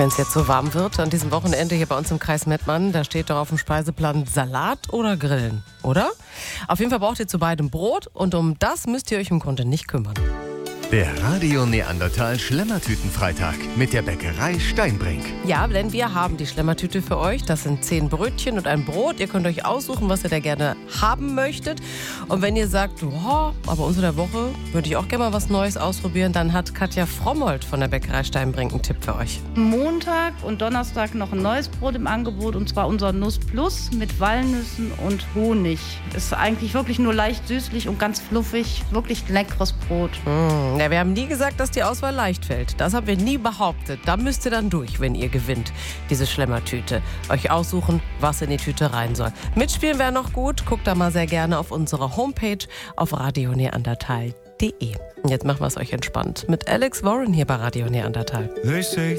wenn es jetzt so warm wird, an diesem Wochenende hier bei uns im Kreis Mettmann, da steht doch auf dem Speiseplan Salat oder Grillen, oder? Auf jeden Fall braucht ihr zu beidem Brot und um das müsst ihr euch im Grunde nicht kümmern. Der Radio Neandertal Schlemmertütenfreitag mit der Bäckerei Steinbrink. Ja, denn wir haben die Schlemmertüte für euch. Das sind 10 Brötchen und ein Brot. Ihr könnt euch aussuchen, was ihr da gerne haben möchtet. Und wenn ihr sagt, oh, aber unter der Woche würde ich auch gerne mal was Neues ausprobieren, dann hat Katja Frommold von der Bäckerei Steinbrink einen Tipp für euch. Montag und Donnerstag noch ein neues Brot im Angebot, und zwar unser Nuss Plus mit Walnüssen und Honig. Ist eigentlich wirklich nur leicht süßlich und ganz fluffig. Wirklich leckeres Brot. Ja, wir haben nie gesagt, dass die Auswahl leicht fällt. Das haben wir nie behauptet. Da müsst ihr dann durch, wenn ihr gewinnt. Diese Schlemmertüte. Euch aussuchen, was in die Tüte rein soll. Mitspielen wäre noch gut. Guckt da mal sehr gerne auf unsere Homepage auf radioneandertal.de. Und jetzt machen wir es euch entspannt mit Alex Warren hier bei Radio Neandertal. They say